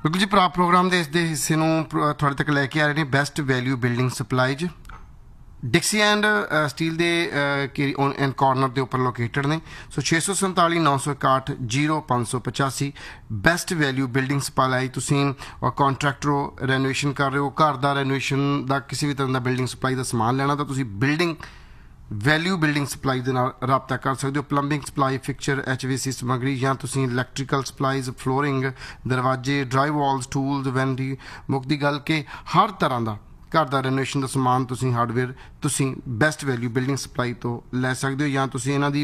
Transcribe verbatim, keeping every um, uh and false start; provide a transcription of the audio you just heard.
ਬਿਲਕੁਲ ਜੀ, ਭਰਾ ਪ੍ਰੋਗਰਾਮ ਦੇ ਇਸ ਦੇ ਹਿੱਸੇ ਨੂੰ ਪ- ਤੁਹਾਡੇ ਤੱਕ ਲੈ ਕੇ ਆ ਰਹੇ ਨੇ best value building supplies. ਡਿਕਸੀ and steel ਦੇ ਐਂਡ ਕਾਰਨਰ ਦੇ ਉੱਪਰ ਲੋਕੇਟਡ ਨੇ। ਸੋ ਛੇ ਸੌ ਸੰਤਾਲੀ ਨੌ ਸੌ ਇਕਾਹਠ ਜੀਰੋ ਪੰਜ ਸੌ ਪਚਾਸੀ ਬੈਸਟ ਵੈਲਿਊ ਬਿਲਡਿੰਗ ਸਪਲਾਈ। ਤੁਸੀਂ ਕੰਟਰੈਕਟਰੋ ਰੈਨੋਵੇਸ਼ਨ ਕਰ ਰਹੇ ਹੋ, ਘਰ ਦਾ ਰੈਨੋਵੇਸ਼ਨ ਦਾ ਕਿਸੇ ਵੀ ਤਰ੍ਹਾਂ ਦਾ ਬਿਲਡਿੰਗ ਸਪਲਾਈ ਦਾ ਸਮਾਨ ਲੈਣਾ ਤਾਂ ਤੁਸੀਂ ਬਿਲਡਿੰਗ ਵੈਲਿਊ ਬਿਲਡਿੰਗ ਸਪਲਾਈ ਦੇ ਨਾਲ ਰਾਬਤਾ ਕਰ ਸਕਦੇ ਹੋ। ਪਲੰਬਿੰਗ ਸਪਲਾਈ, ਫਿਕਸਚਰ, ਐਚ ਵੀ ਸੀ ਸਮੱਗਰੀ, ਜਾਂ ਤੁਸੀਂ ਇਲੈਕਟ੍ਰੀਕਲ ਸਪਲਾਈਜ਼, ਫਲੋਰਿੰਗ, ਦਰਵਾਜ਼ੇ, ਡਰਾਈ ਵਾਲਸ, ਟੂਲਸ, ਵੈਂਡੀ। ਮੁੱਕ ਦੀ ਗੱਲ ਕਿ ਹਰ ਤਰ੍ਹਾਂ ਦਾ ਘਰ ਦਾ ਰੈਨੋਵੇਸ਼ਨ ਦਾ ਸਮਾਨ ਤੁਸੀਂ ਹਾਰਡਵੇਅਰ ਤੁਸੀਂ ਬੈਸਟ ਵੈਲਿਊ ਬਿਲਡਿੰਗ ਸਪਲਾਈ ਤੋਂ ਲੈ ਸਕਦੇ ਹੋ, ਜਾਂ ਤੁਸੀਂ ਇਹਨਾਂ ਦੀ